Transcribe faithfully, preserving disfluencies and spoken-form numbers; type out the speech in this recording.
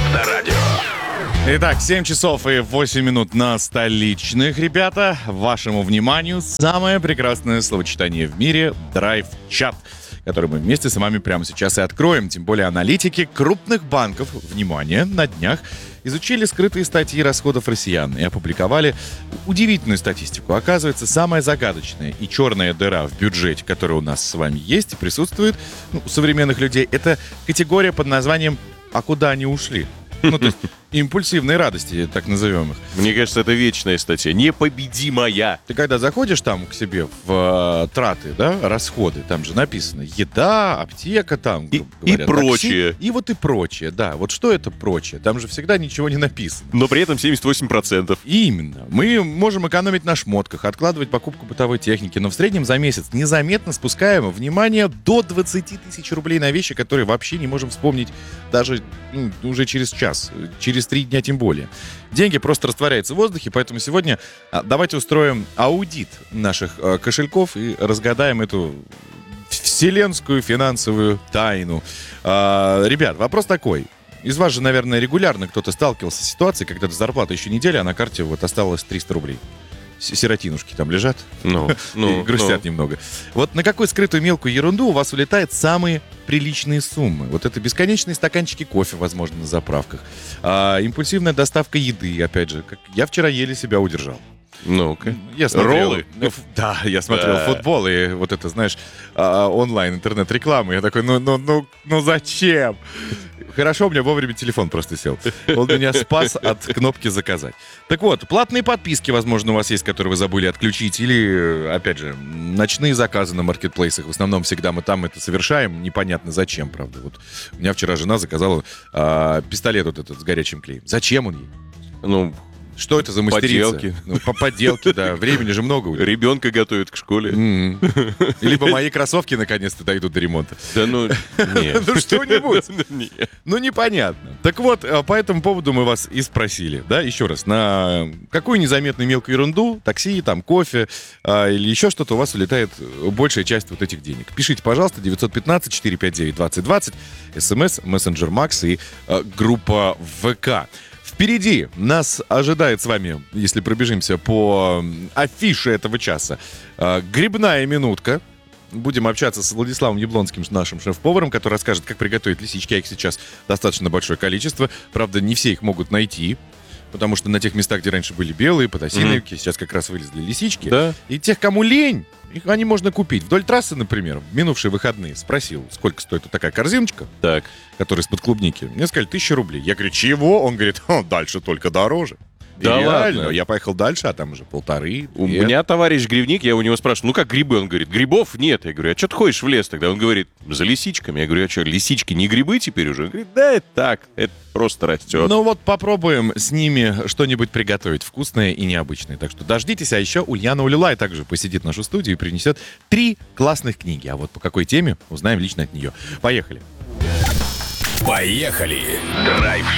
Авторадио. Итак, семь часов и восемь минут на столичных, ребята. Вашему вниманию самое прекрасное словосочетание в мире — драйв-чат, который мы вместе с вами прямо сейчас и откроем. Тем более аналитики крупных банков, внимание, на днях изучили скрытые статьи расходов россиян и опубликовали удивительную статистику. Оказывается, самая загадочная и черная дыра в бюджете, которая у нас с вами есть и присутствует, ну, у современных людей, это категория под названием «А куда они ушли?». Ну, то есть импульсивные радости, так назовем их. Мне кажется, это вечная статья. Непобедимая. Ты когда заходишь там к себе в э, траты, да, расходы, там же написано еда, аптека, там, И, грубо говоря, и прочее. такси, и вот и прочее, да. Вот что это прочее? Там же всегда ничего не написано. Но при этом семьдесят восемь процентов. Именно. Мы можем экономить на шмотках, откладывать покупку бытовой техники, но в среднем за месяц незаметно спускаем, внимание, до двадцать тысяч рублей на вещи, которые вообще не можем вспомнить даже ну, уже через час, через три дня тем более. Деньги просто растворяются в воздухе, поэтому сегодня а, давайте устроим аудит наших а, кошельков и разгадаем эту вселенскую финансовую тайну. А, ребят, вопрос такой. Из вас же, наверное, регулярно кто-то сталкивался с ситуацией, когда зарплата еще неделя, а на карте вот осталось триста рублей. Сиротинушки там лежат, Ну, ну, и грустят ну. немного. Вот на какую скрытую мелкую ерунду у вас улетают самые приличные суммы? Вот это бесконечные стаканчики кофе, возможно, на заправках. А, импульсивная доставка еды, опять же. Как я вчера еле себя удержал. Ну-ка. Я смотрел, Роллы? ну, ф- Да, я смотрел Да. футбол, и вот это, знаешь, а, онлайн, интернет-реклама. Я такой, ну, ну, ну, ну зачем? Хорошо, у меня вовремя телефон просто сел. Он меня спас от кнопки «Заказать». Так вот, платные подписки, возможно, у вас есть, которые вы забыли отключить. Или, опять же, ночные заказы на маркетплейсах. В основном всегда мы там это совершаем. Непонятно зачем, правда. Вот у меня вчера жена заказала а, пистолет вот этот с горячим клеем. Зачем он ей? Ну, Что это за мастерица? Поделки. Ну, по поделке, да. Времени же много. у них. ребенка готовят к школе. Мгм. Либо мои кроссовки наконец-то дойдут до ремонта. Да ну, нет. Ну, что-нибудь. Нет. Ну, непонятно. Так вот, э, по этому поводу мы вас и спросили, да, еще раз, на какую незаметную мелкую ерунду, такси, там, кофе а, или еще что-то у вас улетает большая часть вот этих денег. Пишите, пожалуйста, девятьсот пятнадцать четыреста пятьдесят девять двадцать двадцать, смс, мессенджер Макс и э, группа ВК. Впереди нас ожидает с вами, если пробежимся по м, афише этого часа, э, грибная минутка. Будем общаться с Владиславом Яблонским, с нашим шеф-поваром, который расскажет, как приготовить лисички. А их сейчас достаточно большое количество. Правда, не все их могут найти, потому что на тех местах, где раньше были белые, подосиновики, сейчас как раз вылезли лисички. Да. И тех, кому лень, их они можно купить. Вдоль трассы, например, в минувшие выходные спросил, сколько стоит вот такая корзиночка, Так. которая из-под клубники. Мне сказали, тысяча рублей. Я говорю, чего? Он говорит, «Ха, дальше только дороже. И Да реально, ладно? Я поехал дальше, а там уже полторы. У две. меня товарищ грибник, я у него спрашиваю, ну как грибы? Он говорит, грибов нет. Я говорю, а что ты ходишь в лес тогда? Он говорит, за лисичками. Я говорю, а что, лисички не грибы теперь уже? Он говорит, да, это так, это просто растет. Ну вот попробуем с ними что-нибудь приготовить вкусное и необычное. Так что дождитесь, а еще Ульяна Улюлай также посетит в нашу студию и принесет три классных книги. А вот по какой теме, узнаем лично от нее. Поехали. Поехали. Драйв